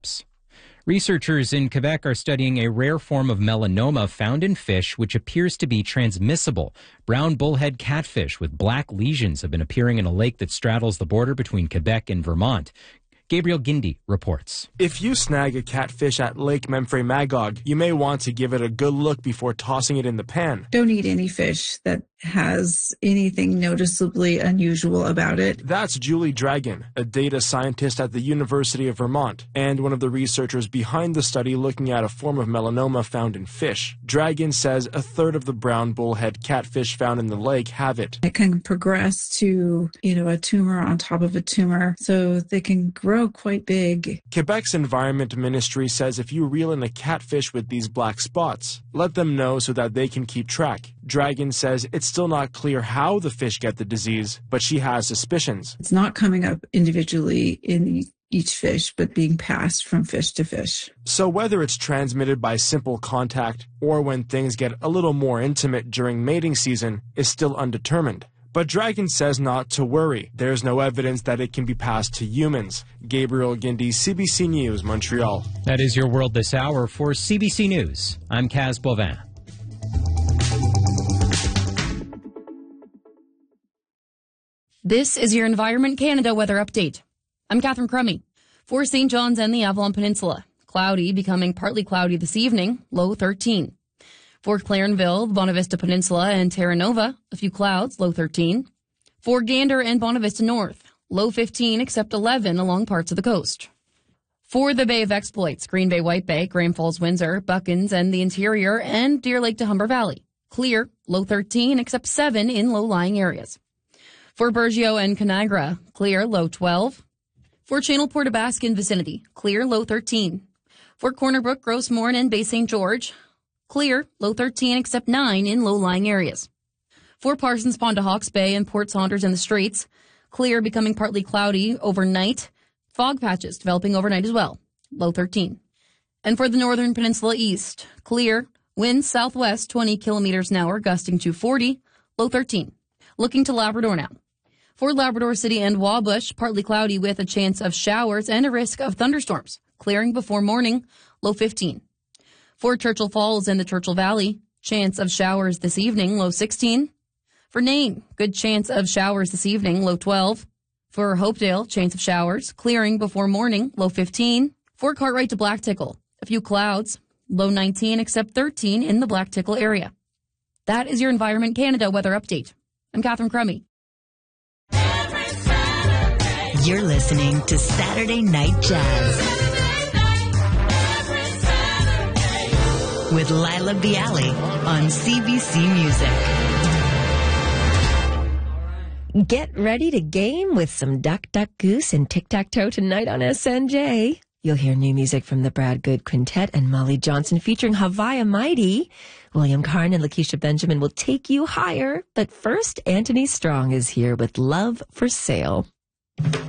Researchers in Quebec are studying a rare form of melanoma found in fish which appears to be transmissible. Brown bullhead catfish with black lesions have been appearing in a lake that straddles the border between Quebec and Vermont. Gabriel Gindi reports. If you snag a catfish at Lake Memphremagog, you may want to give it a good look before tossing it in the pan. Don't eat any fish that has anything noticeably unusual about it. That's Julie Dragon, a data scientist at the University of Vermont, and one of the researchers behind the study looking at a form of melanoma found in fish. Dragon says a third of the brown bullhead catfish found in the lake have it. It can progress to, a tumor on top of a tumor, so they can grow quite big. Quebec's Environment Ministry says if you reel in a catfish with these black spots, let them know so that they can keep track. Dragon says it's still not clear how the fish get the disease, but she has suspicions. It's not coming up individually in each fish, but being passed from fish to fish. So whether it's transmitted by simple contact or when things get a little more intimate during mating season is still undetermined. But Dragon says not to worry. There's no evidence that it can be passed to humans. Gabriel Gindi, CBC News, Montreal. That is your world this hour. For CBC News, I'm Kaz Bovin. This is your Environment Canada weather update. I'm Catherine Crummy. For St. John's and the Avalon Peninsula, cloudy, becoming partly cloudy this evening, low 13. For Clarenville, Bonavista Peninsula, and Terra Nova, a few clouds, low 13. For Gander and Bonavista North, low 15 except 11 along parts of the coast. For the Bay of Exploits, Green Bay, White Bay, Grand Falls, Windsor, Buckens, and the interior, and Deer Lake to Humber Valley, clear, low 13 except 7 in low-lying areas. For Burgeo and Conagra, clear, low 12. For Channel Port Athabasca vicinity, clear, low 13. For Corner Brook, Grosse Morne, and Bay St. George, clear, low 13 except 9 in low-lying areas. For Parsons Pond to Hawke's Bay and Port Saunders and the Straits, clear, becoming partly cloudy overnight. Fog patches developing overnight as well, low 13. And for the Northern Peninsula East, clear, winds southwest 20 kilometers an hour, gusting to 40, low 13. Looking to Labrador now. For Labrador City and Wabush, partly cloudy with a chance of showers and a risk of thunderstorms, clearing before morning, low 15. For Churchill Falls and the Churchill Valley, chance of showers this evening, low 16. For Nain, good chance of showers this evening, low 12. For Hopedale, chance of showers, clearing before morning, low 15. For Cartwright to Blacktickle, a few clouds, low 19 except 13 in the Blacktickle area. That is your Environment Canada weather update. I'm Catherine Crummy. You're listening to Saturday Night Jazz with Lila Bialy on CBC Music. Get ready to game with some Duck, Duck, Goose and Tic-Tac-Toe tonight on SNJ. You'll hear new music from the Brad Good Quintet and Molly Johnson featuring Havaya Mighty. William Karn and Lakeisha Benjamin will take you higher. But first, Anthony Strong is here with Love for Sale.